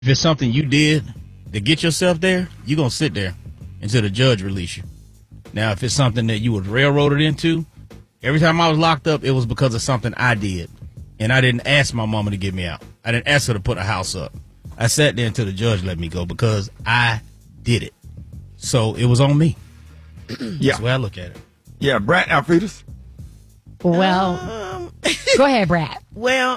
If it's something you did to get yourself there, you're going to sit there until the judge release you. Now, if it's something that you was railroaded into, every time I was locked up, it was because of something I did. And I didn't ask my mama to get me out. I didn't ask her to put a house up. I sat there until the judge let me go because I did it. So it was on me. Yeah. That's the way I look at it. Yeah, Brad Alfredus. Well, go ahead, Brad. Well,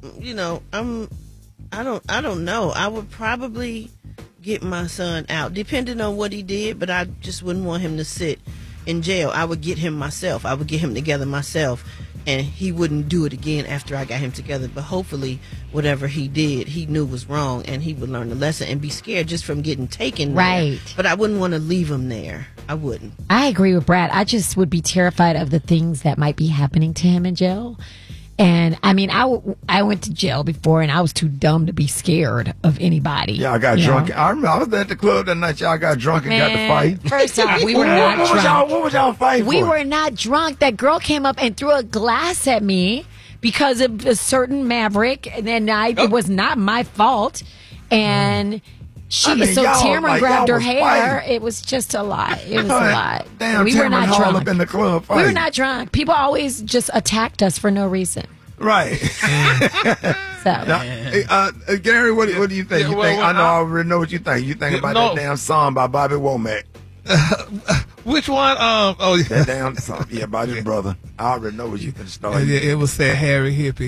I don't know. I would probably get my son out, depending on what he did, but I just wouldn't want him to sit in jail. I would get him myself. I would get him together myself, and he wouldn't do it again after I got him together. But hopefully, whatever he did, he knew was wrong, and he would learn the lesson and be scared just from getting taken there. Right. But I wouldn't want to leave him there. I wouldn't. I agree with Brad. I just would be terrified of the things that might be happening to him in jail. And I mean, I went to jail before, and I was too dumb to be scared of anybody. Yeah, I got drunk. I remember I was at the club that night. Y'all got drunk and got to fight. First off, we were not drunk. What was y'all fighting We for? were not drunk. That girl came up and threw a glass at me because of a certain Maverick, and then it was not my fault. And Tamara grabbed her hair. Fighting. It was just a lot. It was a lot. Damn, we were not drunk. Up in the club fighting. We were not drunk. People always just attacked us for no reason. Right. So, Gary, what do you think? I already know what you think. You think about that damn song by Bobby Womack. Which one? That damn song. Yeah, by his brother. I already know what you can start. Yeah, it was said Harry Hippie.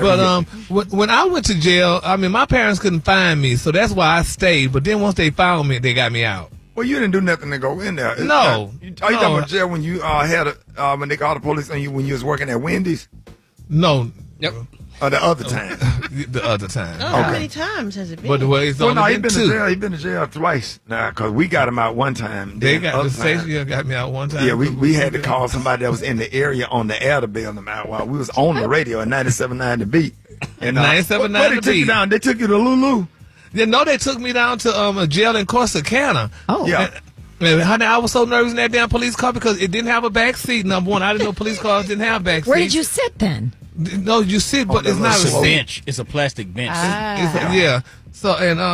When I went to jail, I mean, my parents couldn't find me, so that's why I stayed. But then once they found me, they got me out. Well, you didn't do nothing to go in there. No. Are you talking about jail when you when they called the police on you when you was working at Wendy's? No. Yep. The other time. The other time. Oh, how many times has it been? But it's only he's been to jail. He's been to jail twice now because we got him out one time. They got the station got me out one time. Yeah, we had to call somebody that was in the area on the air to bail them out while we was on the radio at 97.9 The Beat. And 97.9 they took you down. They took you to Lulu. Yeah, no, they took me down to a jail in Corsicana. Oh, yeah. And, honey, I was so nervous in that damn police car because it didn't have a back seat. Number one, I didn't know police cars didn't have back seats. Where did you sit then? No, you sit, but it's not a bench. It's a plastic bench. Yeah. So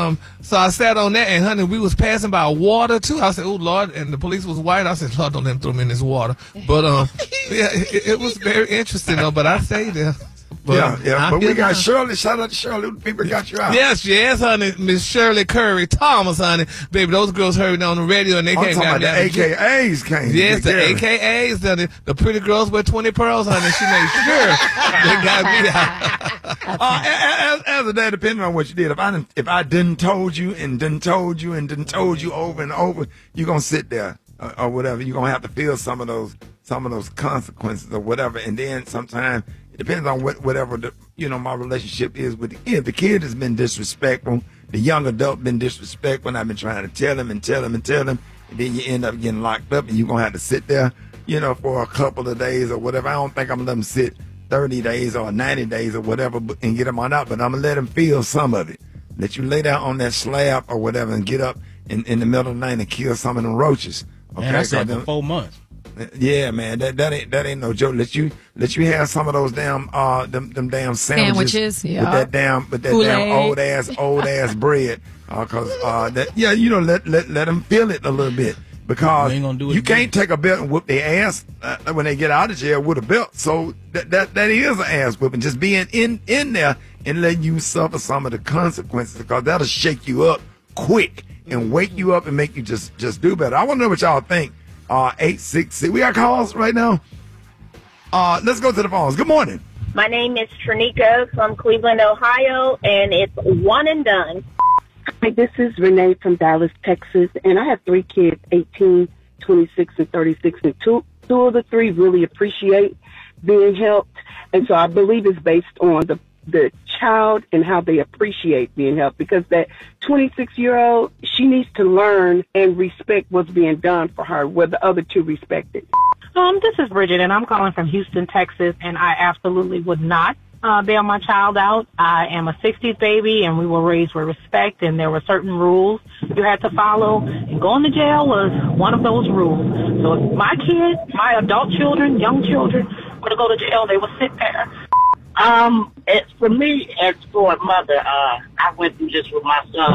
I sat on that, and honey, we was passing by water too. I said, "Oh Lord!" And the police was white. I said, "Lord, don't let them throw me in this water." But yeah, it was very interesting though. But I stayed there. But we got Shirley. Shout out to Shirley. People got you out. Yes, honey. Miss Shirley Curry Thomas, honey. Baby, those girls heard on the radio and they came got me out. The AKAs came. Yes, the AKAs, honey. The pretty girls with 20 pearls, honey. She made sure they got me out. As a dad, depending on what you did, if I didn't told you and didn't told you and didn't told you over and over, you're gonna sit there or whatever. You're gonna have to feel some of those consequences or whatever. And then sometimes it depends on whatever my relationship is with the kid. The kid has been disrespectful. The young adult been disrespectful. And I've been trying to tell him, and then you end up getting locked up, and you're gonna have to sit there, for a couple of days or whatever. I don't think I'm gonna let him sit 30 days or 90 days or whatever and get him on out, but I'm gonna let him feel some of it. Let you lay down on that slab or whatever and get up in the middle of the night and kill some of them roaches. Okay, man, I sat for 4 months. Yeah, man, that ain't no joke. Let you have some of those damn them damn sandwiches yeah. with that damn old ass bread. Let them feel it a little bit because you can't take a belt and whoop their ass when they get out of jail with a belt. So that is an ass whooping. Just being in there and letting you suffer some of the consequences because that'll shake you up quick and wake you up and make you just do better. I want to know what y'all think. 866. We got calls right now. Let's go to the phones. Good morning. My name is Trinica from Cleveland, Ohio, and it's one and done. Hi, this is Renee from Dallas, Texas, and I have 3 kids, 18, 26, and 36, and two of the 3 really appreciate being helped, and so I believe it's based on the child and how they appreciate being helped, because that 26-year-old, she needs to learn and respect what's being done for her, where the other 2 respect it. This is Bridget, and I'm calling from Houston, Texas, and I absolutely would not bail my child out. I am a 60s baby, and we were raised with respect, and there were certain rules you had to follow, and going to jail was one of those rules. So if my kids, my adult children, young children, were to go to jail, they would sit there. For me, as for a mother, I went through this with my son.